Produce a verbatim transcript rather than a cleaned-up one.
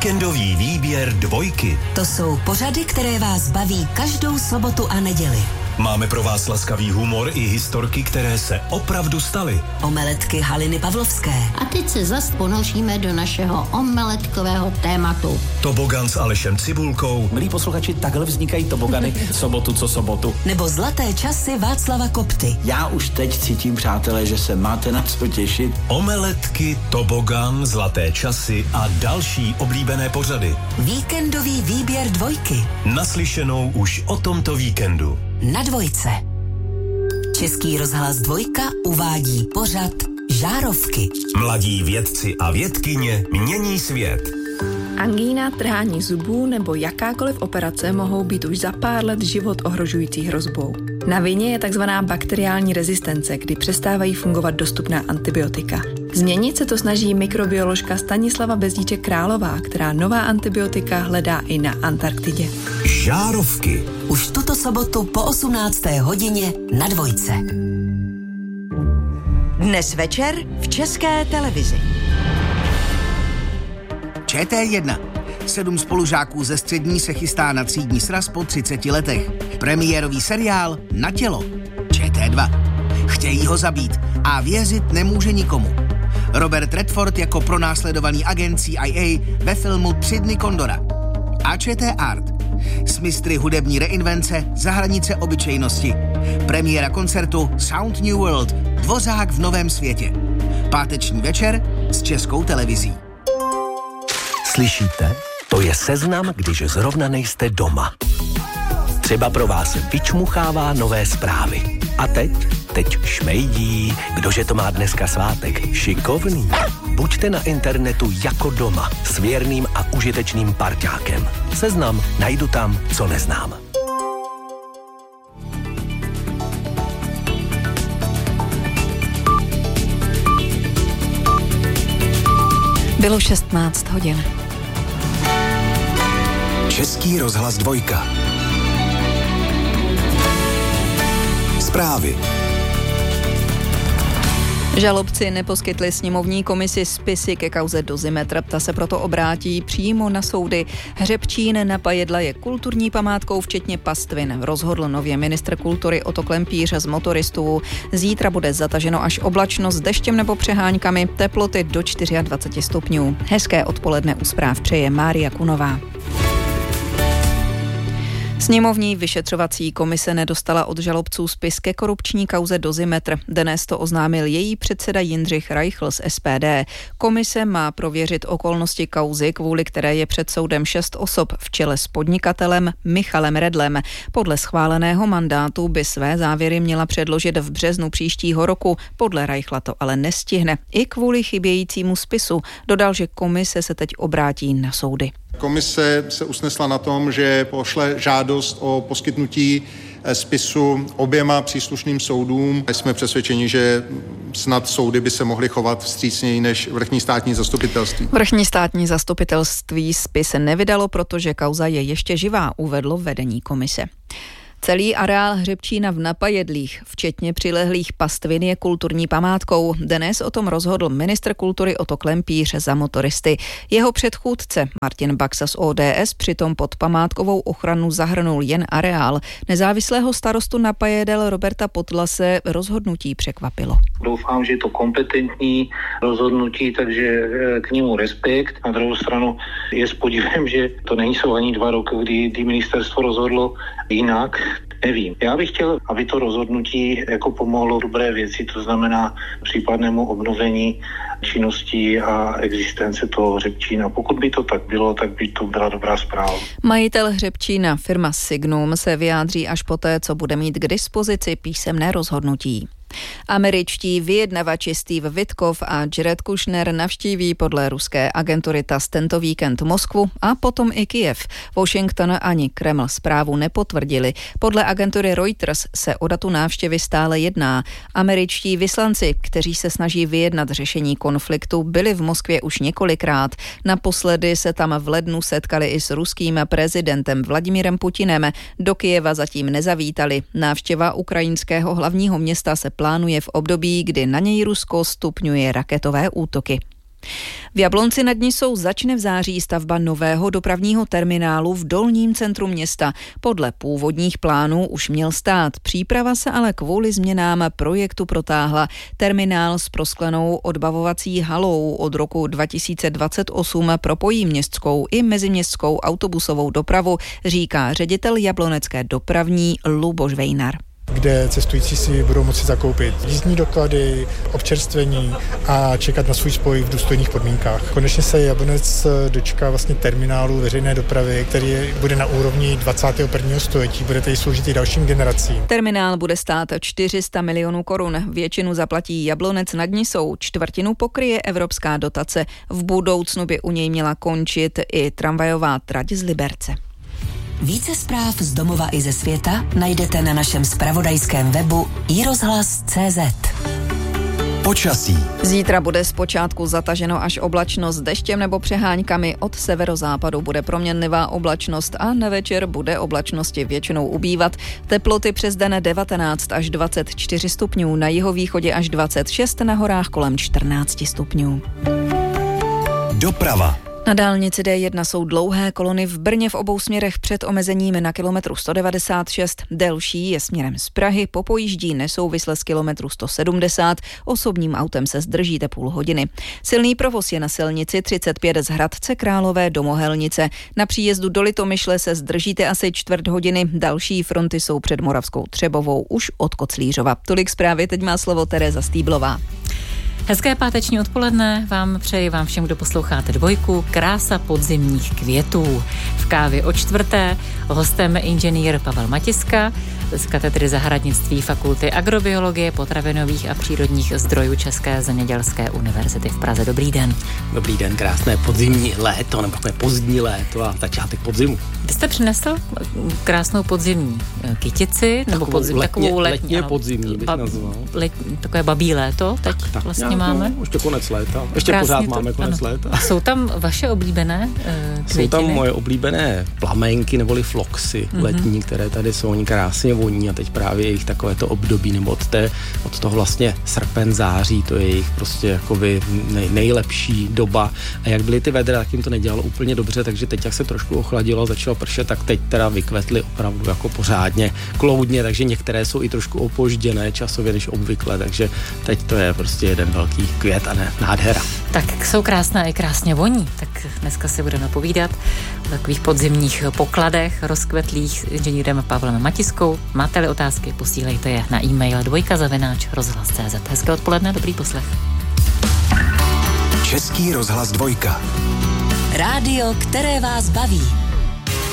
Víkendový výběr dvojky. To jsou pořady, které vás baví každou sobotu a neděli. Máme pro vás laskavý humor i historky, které se opravdu staly. Omeletky Haliny Pavlovské. A teď se zas ponoříme do našeho omeletkového tématu. Tobogan s Alešem Cibulkou. Milí posluchači, takhle vznikají tobogany sobotu co sobotu. Nebo Zlaté časy Václava Kopty. Já už teď cítím, přátelé, že se máte na co těšit. Omeletky, tobogan, Zlaté časy a další oblíbené pořady. Víkendový výběr dvojky. Naslyšenou už o tomto víkendu. Na dvojce. Český rozhlas Dvojka uvádí pořad Žárovky. Mladí vědci a vědkyně mění svět. Angína, trhání zubů nebo jakákoliv operace mohou být už za pár let život ohrožující hrozbou. Na vině je takzvaná bakteriální rezistence, kdy přestávají fungovat dostupná antibiotika. Změnit se to snaží mikrobioložka Stanislava Bezdíček-Králová, která nová antibiotika hledá i na Antarktidě. Žárovky. Už tuto sobotu po osmnácté hodině na Dvojce. Dnes večer v České televizi. Č T jedna. Sedm spolužáků ze střední se chystá na třídní sraz po třiceti letech. Premiérový seriál Na tělo. Č T dva. Chtějí ho zabít a věřit nemůže nikomu. Robert Redford jako pronásledovaný agent C I A ve filmu Tři dny Kondora. A Č T Art. S mistry hudební reinvence za hranice obyčejnosti. Premiéra koncertu Sound New World. Dvořák v novém světě. Páteční večer s Českou televizí. Slyšíte? To je seznam, když zrovna nejste doma. Třeba pro vás vyčmuchává nové zprávy. A teď? Teď šmejdí. Kdože to má dneska svátek? Šikovný. Buďte na internetu jako doma s věrným a užitečným parťákem. Seznam najdu tam, co neznám. Bylo šestnáct hodin. Český rozhlas Dvojka. Zprávy. Žalobci neposkytli sněmovní komisi spisy ke kauze Dozimetr, ta se proto obrátí přímo na soudy. Hřebčín na Pajedla je kulturní památkou včetně pastvin, rozhodl nově ministr kultury Otto Klempíř z motoristů. Zítra bude zataženo až oblačno s deštěm nebo přeháňkami, teploty do dvacet čtyři stupňů. Hezké odpoledne u zpráv přeje Mária Kunová. Sněmovní vyšetřovací komise nedostala od žalobců spis ke korupční kauze Dozimetr. Dnes to oznámil její předseda Jindřich Reichl z S P D. Komise má prověřit okolnosti kauzy, kvůli které je před soudem šest osob v čele s podnikatelem Michalem Redlem. Podle schváleného mandátu by své závěry měla předložit v březnu příštího roku. Podle Reichla to ale nestihne. I kvůli chybějícímu spisu dodal, že komise se teď obrátí na soudy. Komise se usnesla na tom, že pošle žádost o poskytnutí spisu oběma příslušným soudům. Jsme přesvědčeni, že snad soudy by se mohly chovat vstřícněji než vrchní státní zastupitelství. Vrchní státní zastupitelství spis nevydalo, protože kauza je ještě živá, uvedlo vedení komise. Celý areál Hřebčína v Napajedlích, včetně přilehlých pastvin, je kulturní památkou. Dnes o tom rozhodl ministr kultury Otto Klempíř za motoristy. Jeho předchůdce Martin Baxa z O D S přitom pod památkovou ochranu zahrnul jen areál. Nezávislého starostu Napajedel Roberta Potlase rozhodnutí překvapilo. Doufám, že je to kompetentní rozhodnutí, takže k němu respekt. Na druhou stranu je s podívem, že to nejsou ani dva roky, kdy, kdy ministerstvo rozhodlo jinak. Nevím. Já bych chtěl, aby to rozhodnutí jako pomohlo dobré věci, to znamená případnému obnovení činností a existence toho Hřebčína. Pokud by to tak bylo, tak by to byla dobrá zpráva. Majitel Hřebčína, firma Signum, se vyjádří až poté, co bude mít k dispozici písemné rozhodnutí. Američtí vyjednavači Steve Witkoff a Jared Kushner navštíví podle ruské agentury T A S tento víkend Moskvu a potom i Kyjev. Washington ani Kreml zprávu nepotvrdili. Podle agentury Reuters se o datu návštěvy stále jedná. Američtí vyslanci, kteří se snaží vyjednat řešení konfliktu, byli v Moskvě už několikrát. Naposledy se tam v lednu setkali i s ruským prezidentem Vladimírem Putinem. Do Kyjeva zatím nezavítali. Návštěva ukrajinského hlavního města se plánuje v období, kdy na něj Rusko stupňuje raketové útoky. V Jablonci nad Nisou začne v září stavba nového dopravního terminálu v dolním centru města. Podle původních plánů už měl stát. Příprava se ale kvůli změnám projektu protáhla. Terminál s prosklenou odbavovací halou od roku dva tisíce dvacet osm propojí městskou i meziměstskou autobusovou dopravu, říká ředitel jablonecké dopravní Luboš Vejnar, kde cestující si budou moci zakoupit jízdní doklady, občerstvení a čekat na svůj spoj v důstojných podmínkách. Konečně se Jablonec dočká vlastně terminálu veřejné dopravy, který bude na úrovni dvacátého prvního století, bude tedy sloužit i dalším generacím. Terminál bude stát čtyři sta milionů korun. Většinu zaplatí Jablonec nad Nisou, čtvrtinu pokryje evropská dotace. V budoucnu by u něj měla končit i tramvajová trať z Liberce. Více zpráv z domova i ze světa najdete na našem zpravodajském webu i rozhlas tečka cé zet. Počasí. Zítra bude zpočátku zataženo až oblačno s deštěm nebo přeháňkami. Od severozápadu bude proměnlivá oblačnost a na večer bude oblačnosti většinou ubývat. Teploty přes den devatenáct až dvacet čtyři stupňů, na jihovýchodě až dvacet šest, na horách kolem čtrnáct stupňů. Doprava. Na dálnici D jedna jsou dlouhé kolony v Brně v obou směrech před omezením na kilometru sto devadesát šest. Delší je směrem z Prahy, popojíždí nesouvisle z kilometru sto sedmdesát. Osobním autem se zdržíte půl hodiny. Silný provoz je na silnici třicet pět z Hradce Králové do Mohelnice. Na příjezdu do Litomyšle se zdržíte asi čtvrt hodiny. Další fronty jsou před Moravskou Třebovou už od Koclířova. Tolik zprávy, teď má slovo Tereza Stýblová. Hezké páteční odpoledne vám přeji vám všem, kdo posloucháte Dvojku. Krása podzimních květů. V kávě o čtvrté hostem inženýr Pavel Matiska z katedry zahradnictví Fakulty agrobiologie, potravinových a přírodních zdrojů České zemědělské univerzity v Praze. Dobrý den. Dobrý den, krásné podzimní léto, nebo takové pozdní léto a začátek podzimu. Vy jste přinesl krásnou podzimní kytici, nebo podzim, letně, takovou letní, letně ano, podzimní bych ba, nazval. Let, takové babí léto, teď tak, tak, vlastně nějak, máme. No, ještě konec léta. Ještě Krásně pořád to, máme konec ano. léta. A jsou tam vaše oblíbené uh, květiny? Jsou tam moje oblíbené plamenky neboli floxy mm-hmm. letní, které tady jsou, oni krásně voní a teď právě jejich takovéto období, nebo od, té, od toho vlastně srpen, září, to je jejich prostě jakoby nej, nejlepší doba. A jak byly ty vedra, tak jim to nedělalo úplně dobře, takže teď, jak se trošku ochladilo, začalo pršet, tak teď teda vykvetly opravdu jako pořádně kloudně, takže některé jsou i trošku opožděné časově než obvykle, takže teď to je prostě jeden velký květ a ne nádhera. Tak jsou krásné a i krásně voní, tak dneska si budeme povídat o takových podzimních pokladech rozkvetlých s inženýrem Pavlem Matiskou. Máte-li otázky, posílejte je na e-mail dvojka zavináč rozhlas tečka cé zet. Hezké odpoledne, dobrý poslech. Český rozhlas Dvojka. Rádio, které vás baví.